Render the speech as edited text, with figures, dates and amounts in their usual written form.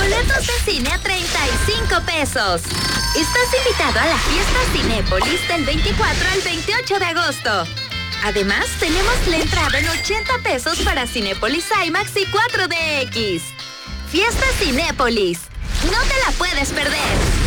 Boletos de cine a 35 pesos. Estás invitado a la fiesta Cinépolis del 24 al 28 de agosto. Además, tenemos la entrada en 80 pesos para Cinépolis IMAX y 4DX. Fiesta Cinépolis. No te la puedes perder.